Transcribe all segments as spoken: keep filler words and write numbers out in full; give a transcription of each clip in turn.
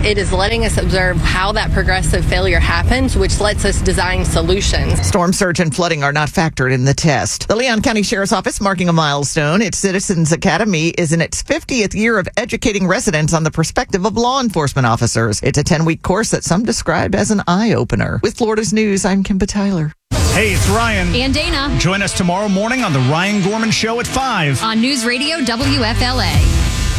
It is letting us observe how that progressive failure happens, which lets us design solutions. Storm surge and flooding are not factored in the test. The Leon County Sheriff's Office marking a milestone. Its Citizens Academy is in its fiftieth year of educating residents on the perspective of law enforcement officers. It's a ten-week course that some described as an eye-opener. With Florida's News, I'm Kimba Tyler. Hey, it's Ryan. And Dana. Join us tomorrow morning on The Ryan Gorman Show at five. On News Radio W F L A.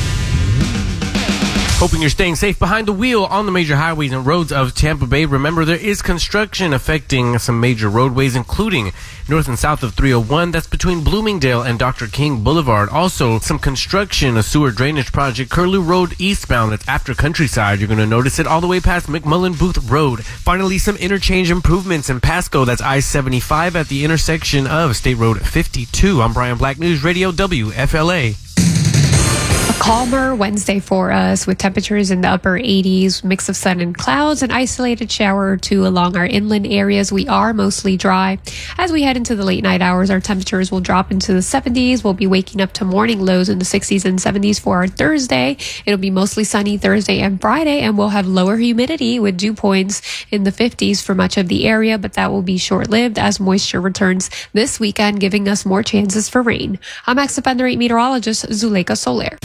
Hoping you're staying safe behind the wheel on the major highways and roads of Tampa Bay. Remember, there is construction affecting some major roadways, including north and south of three oh one. That's between Bloomingdale and Doctor King Boulevard. Also, some construction, a sewer drainage project, Curlew Road eastbound. That's after Countryside. You're going to notice it all the way past McMullen Booth Road. Finally, some interchange improvements in Pasco. That's I seventy-five at the intersection of State Road fifty-two. I'm Brian Black, News Radio W F L A. A calmer Wednesday for us with temperatures in the upper eighties, mix of sun and clouds, an isolated shower or two along our inland areas. We are mostly dry. As we head into the late night hours, our temperatures will drop into the seventies. We'll be waking up to morning lows in the sixties and seventies for our Thursday. It'll be mostly sunny Thursday and Friday, and we'll have lower humidity with dew points in the fifties for much of the area, but that will be short-lived as moisture returns this weekend, giving us more chances for rain. I'm X F N eight meteorologist Zuleika Soler.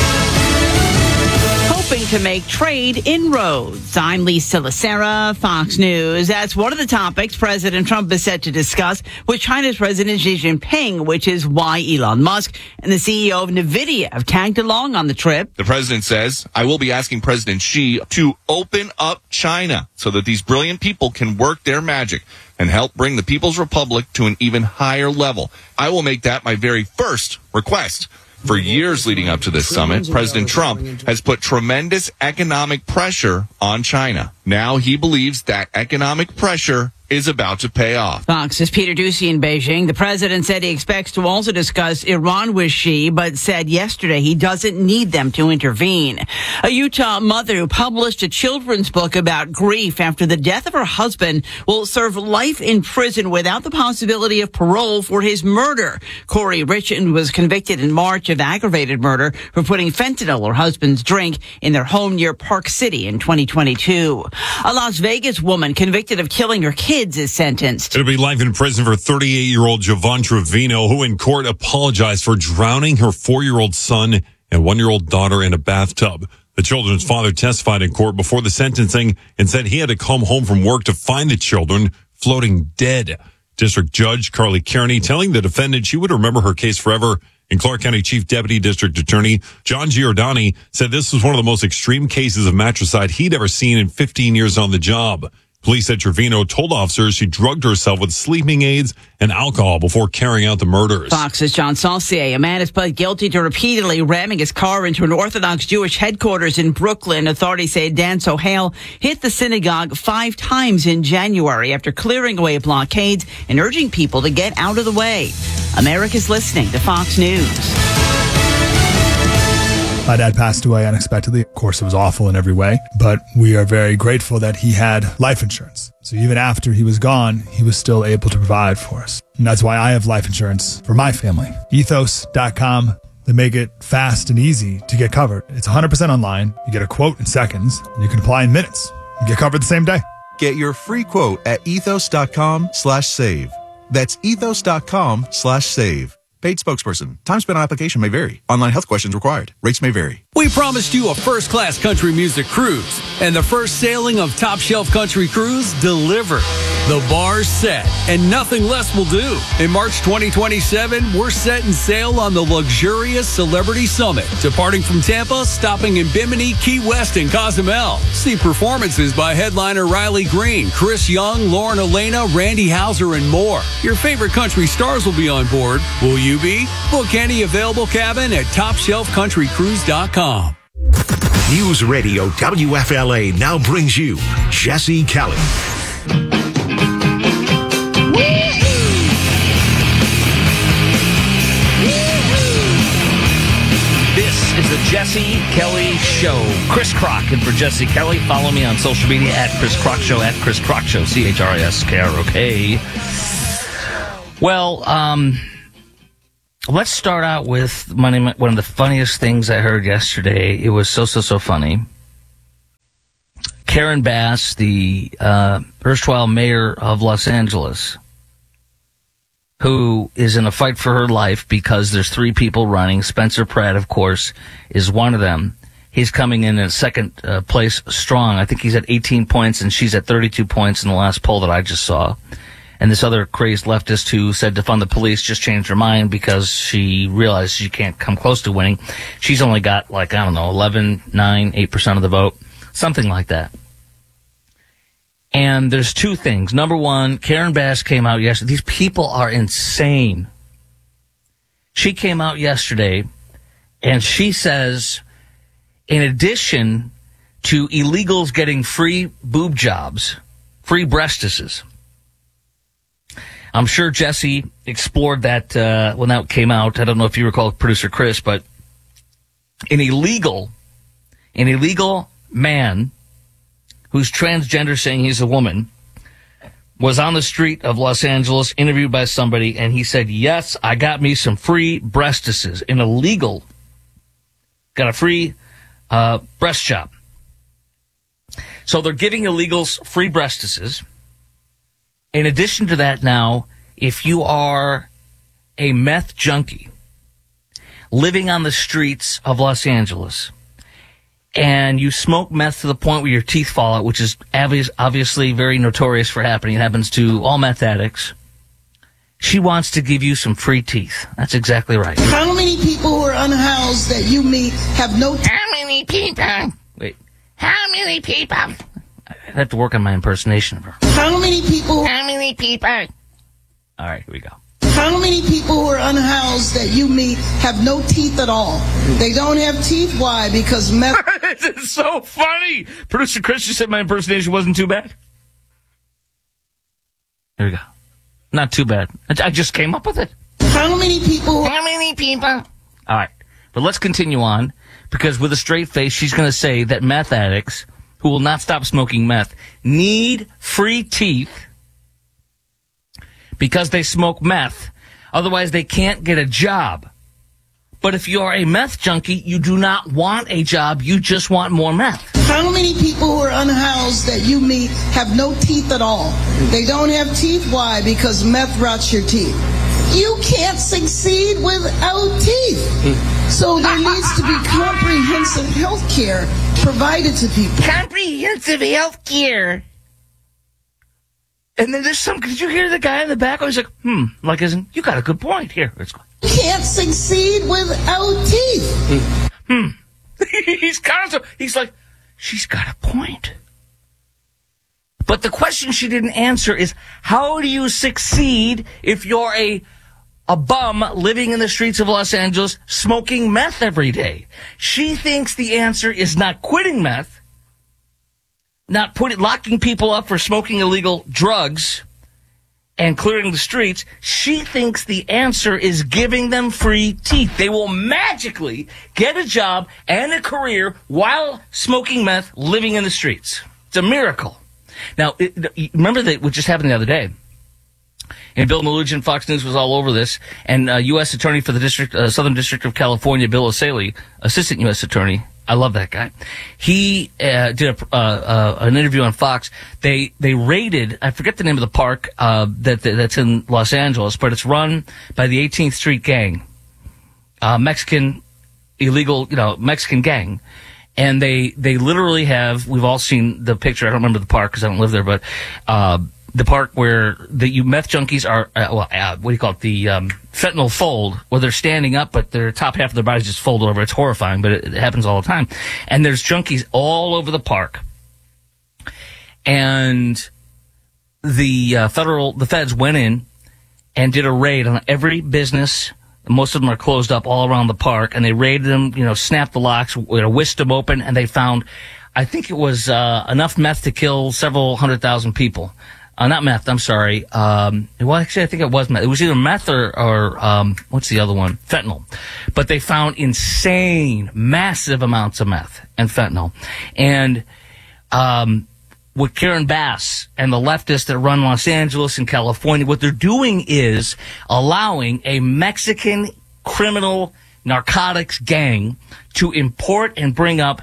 Hoping to make trade inroads. I'm Lisa Lacera, Fox News. That's one of the topics President Trump is set to discuss with China's President Xi Jinping, which is why Elon Musk and the C E O of NVIDIA have tagged along on the trip. The president says, I will be asking President Xi to open up China so that these brilliant people can work their magic and help bring the People's Republic to an even higher level. I will make that my very first request. For years leading up to this summit, President Trump has put tremendous economic pressure on China. Now he believes that economic pressure is about to pay off. Fox's Peter Doocy in Beijing. The president said he expects to also discuss Iran with Xi, but said yesterday he doesn't need them to intervene. A Utah mother who published a children's book about grief after the death of her husband will serve life in prison without the possibility of parole for his murder. Corey Richin was convicted in March of aggravated murder for putting fentanyl, her husband's drink, in their home near Park City in twenty twenty-two. A Las Vegas woman convicted of killing her kids is sentenced. It'll be life in prison for thirty-eight-year-old Javon Trevino, who in court apologized for drowning her four-year-old son and one-year-old daughter in a bathtub. The children's father testified in court before the sentencing and said he had to come home from work to find the children floating dead. District Judge Carly Kearney telling the defendant she would remember her case forever. And Clark County Chief Deputy District Attorney John Giordani said this was one of the most extreme cases of matricide he'd ever seen in fifteen years on the job. Police said Trevino told officers she drugged herself with sleeping aids and alcohol before carrying out the murders. Fox's John Saucier. A man is pled guilty to repeatedly ramming his car into an Orthodox Jewish headquarters in Brooklyn. Authorities say Dan Sohail hit the synagogue five times in January after clearing away blockades and urging people to get out of the way. America's listening to Fox News. My dad passed away unexpectedly. Of course, it was awful in every way, but we are very grateful that he had life insurance. So even after he was gone, he was still able to provide for us. And that's why I have life insurance for my family. ethos dot com. They make it fast and easy to get covered. It's one hundred percent online. You get a quote in seconds, and you can apply in minutes. You get covered the same day. Get your free quote at ethos dot com slash save. That's ethos dot com slash save. Paid spokesperson. Time spent on application may vary. Online health questions required. Rates may vary. We promised you a first-class country music cruise, and the first sailing of Top Shelf Country Cruise delivered. The bar's set, and nothing less will do. In March twenty twenty-seven, we're setting sail on the luxurious Celebrity Summit, departing from Tampa, stopping in Bimini, Key West, and Cozumel. See performances by headliner Riley Green, Chris Young, Lauren Elena, Randy Houser, and more. Your favorite country stars will be on board. Will you be? Book any available cabin at top shelf country cruise dot com. News Radio W F L A now brings you Jesse Kelly. This is the Jesse Kelly Show. Chris Crock, and for Jesse Kelly, follow me on social media at Chris Crock Show, at Chris Crock Show, C H R I S K R O K. Well, um... let's start out with one of the funniest things I heard yesterday. It was so, so, so funny. Karen Bass, the uh, erstwhile mayor of Los Angeles, who is in a fight for her life because there's three people running. Spencer Pratt, of course, is one of them. He's coming in at second uh, place strong. I think he's at eighteen points, and she's at thirty-two points in the last poll that I just saw. And this other crazed leftist who said defund the police just changed her mind because she realized she can't come close to winning. She's only got, like, I don't know, eleven, nine, eight percent of the vote, something like that. And there's two things. Number one, Karen Bass came out yesterday. These people are insane. She came out yesterday, and she says, in addition to illegals getting free boob jobs, free breastises, I'm sure Jesse explored that uh, when that came out. I don't know if you recall, producer Chris, but an illegal, an illegal man who's transgender, saying he's a woman, was on the street of Los Angeles, interviewed by somebody, and he said, yes, I got me some free breastises. An illegal got a free uh, breast job. So they're giving illegals free breastises. In addition to that, now, if you are a meth junkie living on the streets of Los Angeles and you smoke meth to the point where your teeth fall out, which is obvious, obviously very notorious for happening, it happens to all meth addicts, she wants to give you some free teeth. That's exactly right. How many people who are unhoused that you meet have no teeth? How many people? Wait. How many people? I have to work on my impersonation of her. How many people? How many people? All right, here we go. How many people who are unhoused that you meet have no teeth at all? They don't have teeth. Why? Because meth. This is so funny. Producer Chris just said my impersonation wasn't too bad. Here we go. Not too bad. I just came up with it. How many people? How many people? All right, but let's continue on, because with a straight face, she's going to say that meth addicts who will not stop smoking meth need free teeth because they smoke meth. Otherwise, they can't get a job. But if you're a meth junkie, you do not want a job. You just want more meth. How many people who are unhoused that you meet have no teeth at all? They don't have teeth. Why? Because meth rots your teeth. You can't succeed without teeth. So there needs to be comprehensive health care provided to people. Comprehensive health care. And then there's some, did you hear the guy in the back? He's like, hmm, like, isn't, you got a good point here. Let's go. You can't succeed without teeth. Hmm. He's kind of, he's like, she's got a point. But the question she didn't answer is, how do you succeed if you're a a bum living in the streets of Los Angeles smoking meth every day? She thinks the answer is not quitting meth, not putting locking people up for smoking illegal drugs and clearing the streets. She thinks the answer is giving them free teeth. They will magically get a job and a career while smoking meth, living in the streets. It's a miracle. Now, it, remember that what just happened the other day? And Bill Melugin, Fox News was all over this, and uh, U S Attorney for the District, uh, Southern District of California, Bill O'Saley, Assistant U S Attorney, I love that guy. He uh, did a, uh, uh, an interview on Fox. They they raided, I forget the name of the park uh, that that's in Los Angeles, but it's run by the eighteenth Street Gang, uh, Mexican illegal, you know, Mexican gang. And they, they literally have, we've all seen the picture. I don't remember the park because I don't live there, but uh, the park where the you meth junkies are, uh, well, uh, what do you call it, the um, fentanyl fold, where they're standing up, but their top half of their bodies just fold over. It's horrifying, but it, it happens all the time. And there's junkies all over the park. And the uh, federal, the feds went in and did a raid on every business. Most of them are closed up all around the park, and they raided them, you know, snapped the locks, you know, whisked them open, and they found, I think it was uh, enough meth to kill several hundred thousand people. Uh, not meth, I'm sorry. Um, well, actually, I think it was meth. It was either meth or, or um, what's the other one? Fentanyl. But they found insane, massive amounts of meth and fentanyl. And um, with Karen Bass and the leftists that run Los Angeles and California, what they're doing is allowing a Mexican criminal narcotics gang to import and bring up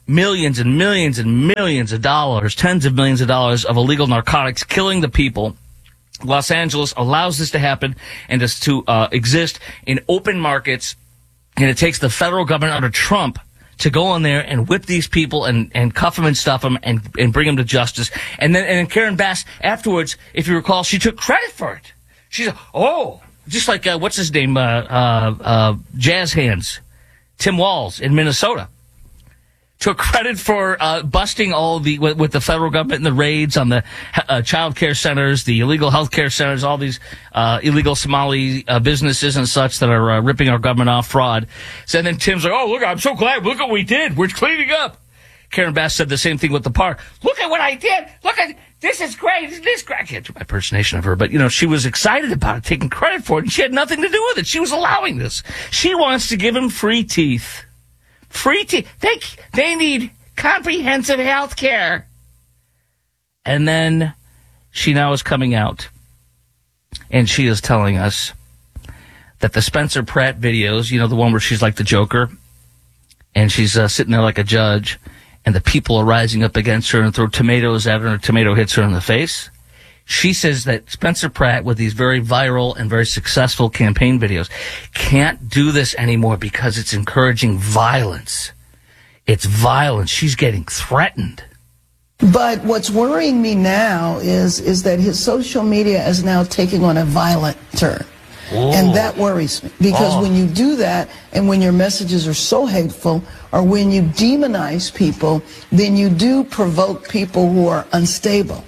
millions and millions and millions of dollars, tens of millions of dollars of illegal narcotics killing the people. Los Angeles allows this to happen and is to uh, exist in open markets, and it takes the federal government under Trump to go in there and whip these people and, and cuff them and stuff them and, and bring them to justice. And then and then Karen Bass, afterwards, if you recall, she took credit for it. She said, oh, just like, uh, what's his name, uh, uh, uh, Jazz Hands, Tim Walz in Minnesota. Took credit for uh, busting all the with, with the federal government and the raids on the uh, child care centers, the illegal health care centers, all these uh, illegal Somali uh, businesses and such that are uh, ripping our government off, fraud. So then Tim's like, "Oh, look, I'm so glad. Look what we did. We're cleaning up." Karen Bass said the same thing with the park. Look at what I did. Look at this is great. Isn't this great? I can't do my impersonation of her, but you know she was excited about it, taking credit for it, and she had nothing to do with it. She was allowing this. She wants to give him free teeth. Free teeth. They, they need comprehensive health care. And then she now is coming out, and she is telling us that the Spencer Pratt videos, you know, the one where she's like the Joker, and she's uh, sitting there like a judge, and the people are rising up against her and throw tomatoes at her, and a tomato hits her in the face. She says that Spencer Pratt, with these very viral and very successful campaign videos, can't do this anymore because it's encouraging violence. It's violence. She's getting threatened. But what's worrying me now is is that his social media is now taking on a violent turn. Whoa. And that worries me because Oh. when you do that and when your messages are so hateful or when you demonize people, then you do provoke people who are unstable.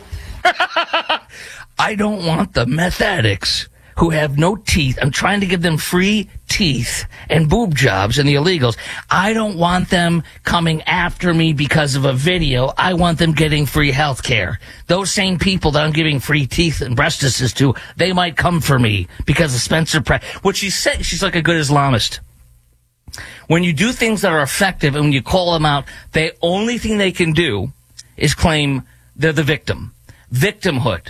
I don't want the meth addicts who have no teeth. I'm trying to give them free teeth and boob jobs and the illegals. I don't want them coming after me because of a video. I want them getting free health care. Those same people that I'm giving free teeth and breastises to, they might come for me because of Spencer Pratt. What she said, she's like a good Islamist. When you do things that are effective and when you call them out, the only thing they can do is claim they're the victim. Victimhood.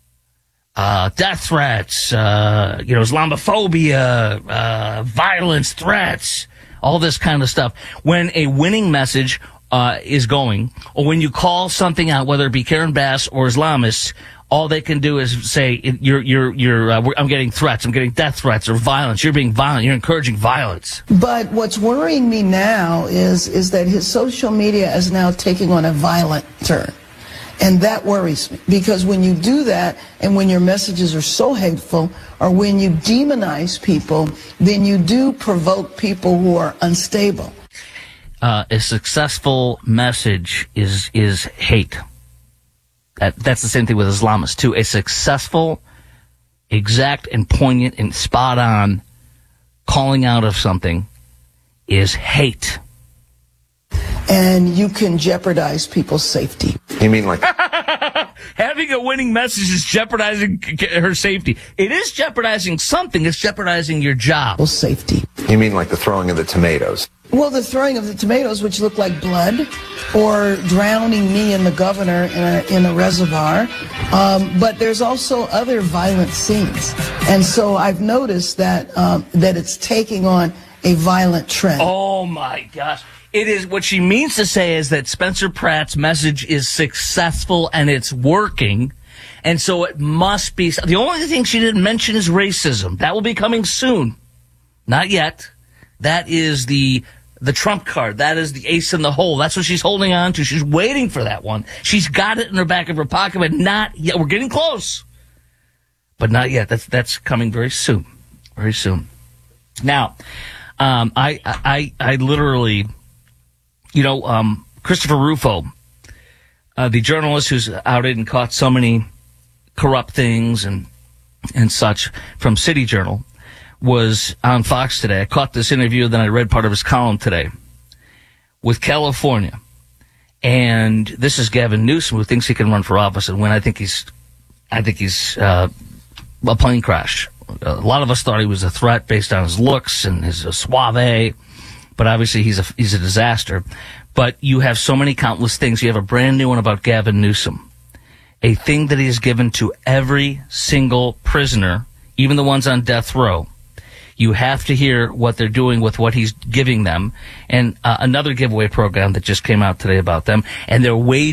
Uh, death threats, uh, you know, Islamophobia, uh, violence threats, all this kind of stuff. When a winning message, uh, is going, or when you call something out, whether it be Karen Bass or Islamists, all they can do is say, you're, you're, you're, uh, I'm getting threats, I'm getting death threats or violence, you're being violent, you're encouraging violence. But what's worrying me now is is that his social media is now taking on a violent turn. And that worries me because when you do that and when your messages are so hateful or when you demonize people, then you do provoke people who are unstable. Uh, a successful message is is hate. That, that's the same thing with Islamists, too. A successful, exact, and poignant and spot on calling out of something is hate. And you can jeopardize people's safety. You mean like having a winning message is jeopardizing her safety? It is jeopardizing something. It's jeopardizing your job. Well, safety. You mean like the throwing of the tomatoes? Well, the throwing of the tomatoes, which look like blood, or drowning me and the governor in a, in a reservoir. Um, but there's also other violent scenes. And so I've noticed that um, that it's taking on a violent trend. Oh, my gosh. It is what she means to say is that Spencer Pratt's message is successful and it's working. And so it must be. The only thing she didn't mention is racism. That will be coming soon. Not yet. That is the the trump card. That is the ace in the hole. That's what she's holding on to. She's waiting for that one. She's got it in her back of her pocket, but not yet. We're getting close. But not yet. That's that's coming very soon. Very soon. Now, um, I, I, I literally... You know, um, Christopher Rufo, uh, the journalist who's outed and caught so many corrupt things and and such from City Journal, was on Fox today. I caught this interview, then I read part of his column today with California. And this is Gavin Newsom, who thinks he can run for office and win. I think he's, I think he's uh, a plane crash. A lot of us thought he was a threat based on his looks and his uh, suave. But obviously he's a, he's a disaster. But you have so many countless things. You have a brand new one about Gavin Newsom. A thing that he has given to every single prisoner, even the ones on death row. You have to hear what they're doing with what he's giving them. And uh, another giveaway program that just came out today about them, and they're way